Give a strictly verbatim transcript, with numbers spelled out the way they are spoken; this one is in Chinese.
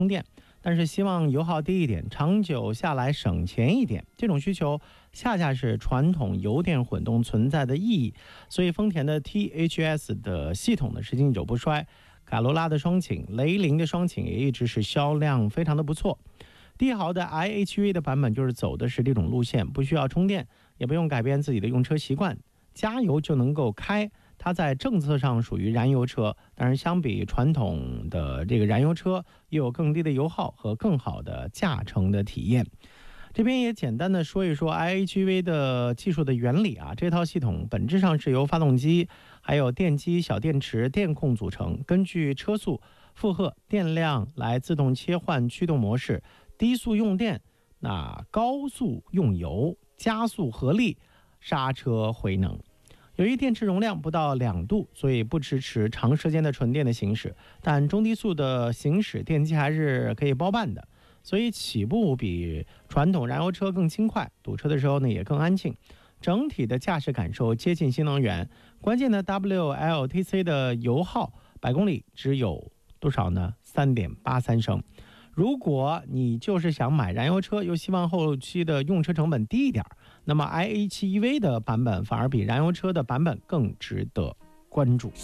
充电，但是希望油耗低一点，长久下来省钱一点。这种需求恰恰是传统油电混动存在的意义。所以丰田的 T H S 的系统呢是经久不衰，卡罗拉的双擎、雷凌的双擎也一直是销量非常的不错。帝豪的 I H V 的版本就是走的是这种路线，不需要充电，也不用改变自己的用车习惯，加油就能够开。它在政策上属于燃油车，但是相比传统的这个燃油车，又有更低的油耗和更好的驾乘的体验。这边也简单的说一说 I H V 的技术的原理啊，这套系统本质上是由发动机、还有电机、小电池、电控组成，根据车速、负荷、电量来自动切换驱动模式，低速用电，那高速用油，加速合力，刹车回能。由于电池容量不到两度，所以不支持长时间的纯电的行驶，但中低速的行驶电机还是可以包办的，所以起步比传统燃油车更轻快，堵车的时候呢也更安静，整体的驾驶感受接近新能源。关键的 W L T C 的油耗百公里只有多少呢？ 三点八三升。如果你就是想买燃油车，又希望后期的用车成本低一点，那么 I H E V 的版本反而比燃油车的版本更值得关注。